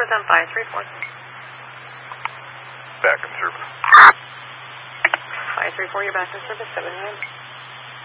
service on 534. Back in service. 534, you're back in service, 7 a.m.